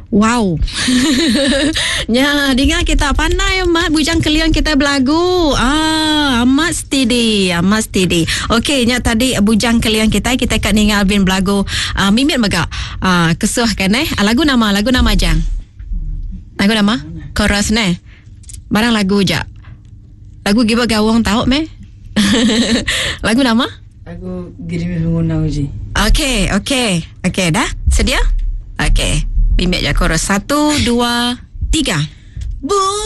Wow. Ya, dengar kita pandai amat bujang kalian kita berlagu. Amat steady. Okey, nya tadi bujang kalian kita akan dengar Alvin berlagu Mimit Megak. Kesuh kan lagu nama jang. Lagu nama? Chorus ne. Barang lagu je. Lagu giba gawang tahu meh. Lagu nama? Lagu Girimis Menguna Uji. Okey, dah? Sedia? Okey. Mimit je chorus 1, 2, 3.